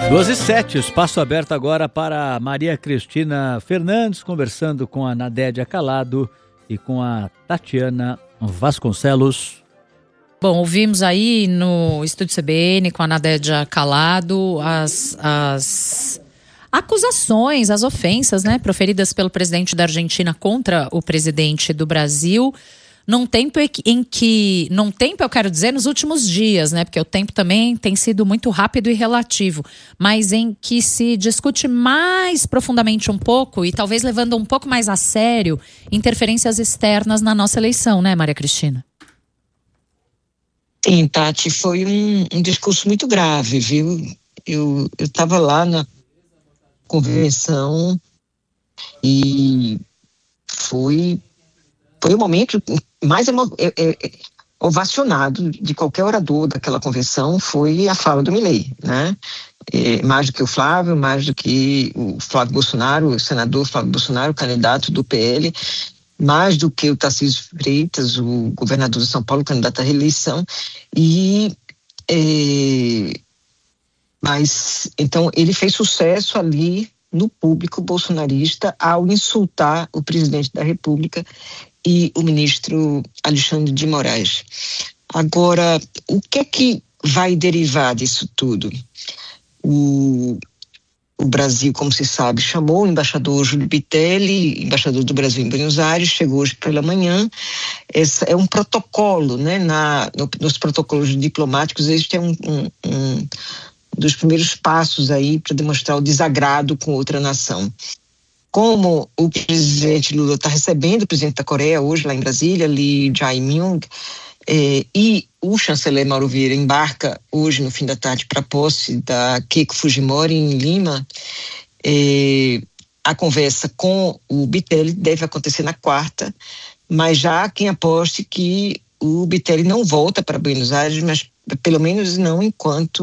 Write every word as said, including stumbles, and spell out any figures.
doze e sete, espaço aberto agora para Maria Cristina Fernandes, conversando com a Nadédia Calado e com a Tatiana Vasconcelos. Bom, ouvimos aí no Estúdio C B N com a Nadédia Calado as, as acusações, as ofensas, né, proferidas pelo presidente da Argentina contra o presidente do Brasil. Num tempo em que, num tempo eu quero dizer nos últimos dias, né? Porque o tempo também tem sido muito rápido e relativo, mas em que se discute mais profundamente um pouco e talvez levando um pouco mais a sério interferências externas na nossa eleição, né, Maria Cristina? Sim, Tati, foi um, um discurso muito grave, viu? Eu estava lá na convenção e foi... Foi o momento mais emo- é, é, ovacionado de qualquer orador daquela convenção, foi a fala do Milei, né? É, mais do que o Flávio, mais do que o Flávio Bolsonaro, o senador Flávio Bolsonaro, candidato do P L, mais do que o Tarcísio Freitas, o governador de São Paulo, candidato à reeleição. E, é, mas, então, ele fez sucesso ali no público bolsonarista ao insultar o presidente da República e o ministro Alexandre de Moraes. Agora, o que é que vai derivar disso tudo? O, o Brasil, como se sabe, chamou o embaixador Júlio Bitelli, embaixador do Brasil em Buenos Aires, chegou hoje pela manhã. Esse é um protocolo, né? Na, no, nos protocolos diplomáticos, este é um, um, um dos primeiros passos aí para demonstrar o desagrado com outra nação. Como o presidente Lula está recebendo o presidente da Coreia hoje lá em Brasília, Lee Jae-myung, eh, e o chanceler Mauro Vieira embarca hoje no fim da tarde para a posse da Keiko Fujimori em Lima, eh, a conversa com o Bitelli deve acontecer na quarta, mas já há quem aposte que o Bitelli não volta para Buenos Aires, mas pelo menos não enquanto